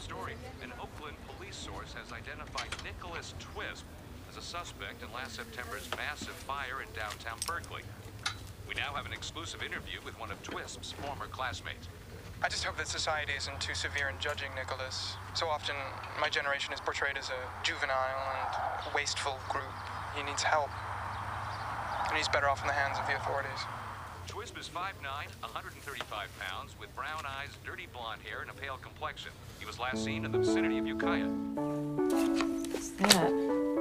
story. An Oakland police source has identified Nicholas Twisp as a suspect in last September's massive fire in downtown Berkeley. We now have an exclusive interview with one of Twisp's former classmates. I just hope that society isn't too severe in judging Nicholas. So often, my generation is portrayed as a juvenile and wasteful group. He needs help. And he's better off in the hands of the authorities. Twisp is 5'9", 135 pounds, with brown eyes, dirty blonde hair, and a pale complexion. He was last seen in the vicinity of Ukiah. What's that?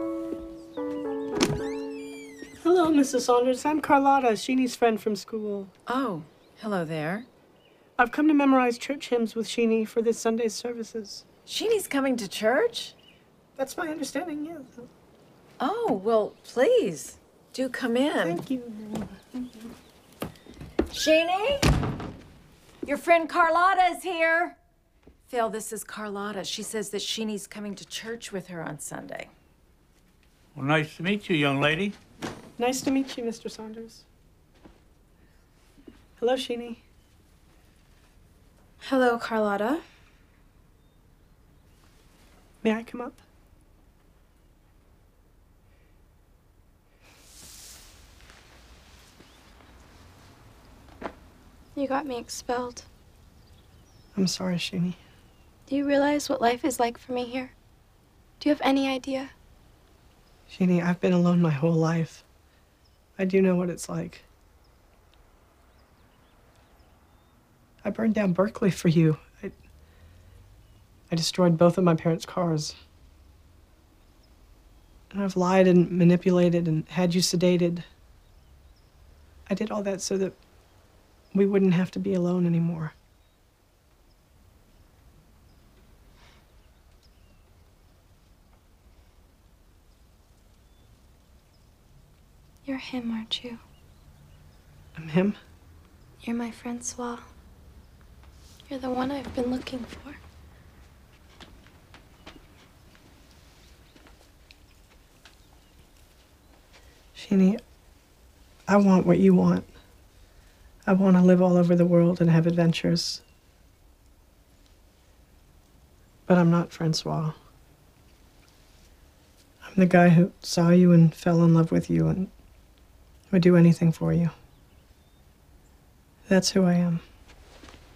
Hello, Mrs. Saunders. I'm Carlotta, Sheenie's friend from school. Oh, hello there. I've come to memorize church hymns with Sheenie for this Sunday's services. Sheenie's coming to church? That's my understanding, yes. Oh, well, please, do come in. Thank you. Sheenie? Your friend Carlotta is here. Phil, this is Carlotta. She says that Sheenie's coming to church with her on Sunday. Well, nice to meet you, young lady. Nice to meet you, Mr. Saunders. Hello, Sheenie. Hello, Carlotta. May I come up? You got me expelled. I'm sorry, Sheenie. Do you realize what life is like for me here? Do you have any idea? Sheenie, I've been alone my whole life. I do know what it's like. I burned down Berkeley for you. I destroyed both of my parents' cars. And I've lied and manipulated and had you sedated. I did all that so that we wouldn't have to be alone anymore. You're him, aren't you? I'm him? You're my Francois. You're the one I've been looking for. Sheenie, I want what you want. I want to live all over the world and have adventures. But I'm not Francois. I'm the guy who saw you and fell in love with you and would do anything for you. That's who I am.